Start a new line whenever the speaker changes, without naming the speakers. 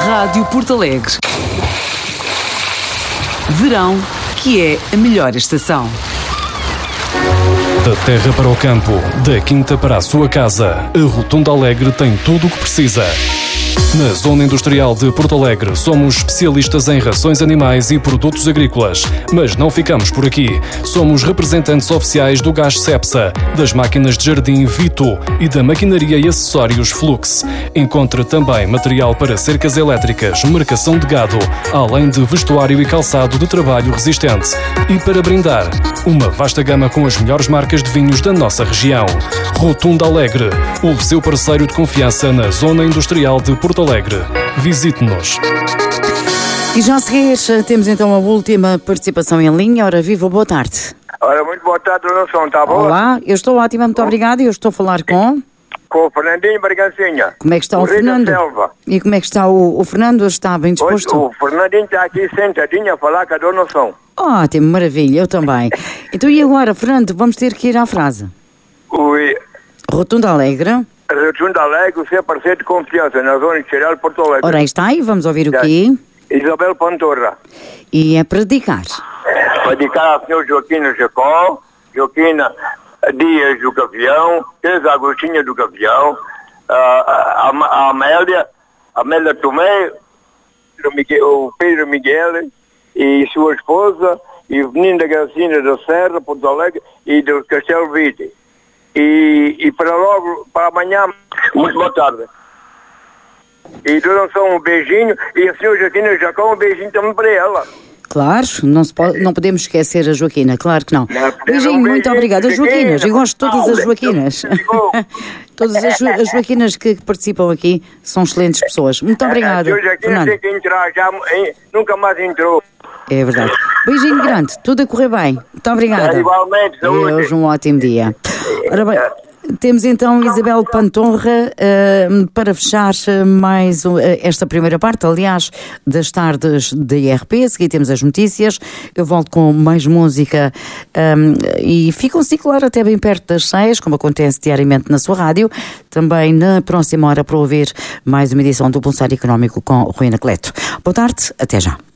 Rádio Porto Alegre. Verão, que é a melhor estação.
Da terra para o campo, da quinta para a sua casa, a Rotunda Alegre tem tudo o que precisa. Na Zona Industrial de Porto Alegre, somos especialistas em rações animais e produtos agrícolas. Mas não ficamos por aqui. Somos representantes oficiais do gás Cepsa, das máquinas de jardim Vito e da maquinaria e acessórios Flux. Encontre também material para cercas elétricas, marcação de gado, além de vestuário e calçado de trabalho resistente. E para brindar, uma vasta gama com as melhores marcas de vinhos da nossa região. Rotunda Alegre, o seu parceiro de confiança na Zona Industrial de Porto Alegre. Visite-nos.
E já a seguir, temos então a última participação em linha. Ora, viva, boa tarde.
Ora, muito boa tarde, Dona São, está boa?
Olá, eu estou ótima, muito obrigada. Eu estou a falar com
o Fernandinho Bargancinha.
Como é que está o Fernando? E como é que está o Fernando? Está bem disposto?
O Fernandinho está aqui sentadinho a falar com a Dona São.
Ótimo, maravilha, eu também. Então e agora, Fernando, vamos ter que ir à frase.
Oi.
Rotunda Alegre.
Rotunda Alegre, o seu parceiro de confiança na Zona Industrial de Porto Alegre.
Ora, aí está, e vamos ouvir o quê?
Isabel Pantorra.
E é para dedicar?
Para dedicar ao senhor Joaquina Jacó, Joaquina Dias do Gavião, Teresa Agostinha do Gavião, a Amélia Tomé, o Pedro Miguel e sua esposa, e Menina Gracina da Serra, Porto Alegre, e do Castelo Vite. E para logo, para amanhã, muito boa tarde. E Dona São, um beijinho, e a senhora Joaquina Jacó, um beijinho também para ela.
Claro, não podemos esquecer a Joaquina, claro que não. Beijinho, muito obrigada. As Joaquinas, eu gosto de todas as Joaquinas. Todas as Joaquinas que participam aqui são excelentes pessoas. Muito obrigada.
A Joaquina tem que entrar, nunca mais entrou.
É verdade. Beijinho grande, tudo a correr bem. Muito obrigada.
Igualmente, saúde.
Hoje um ótimo dia. Ora bem, temos então Isabel Pantorra para fechar mais esta primeira parte, aliás, das tardes da IRP. A seguir temos as notícias. Eu volto com mais música e ficam-se, claro, até bem perto das 6, como acontece diariamente na sua rádio. Também na próxima hora para ouvir mais uma edição do Pulsar Económico com Rui Anacleto. Boa tarde, até já.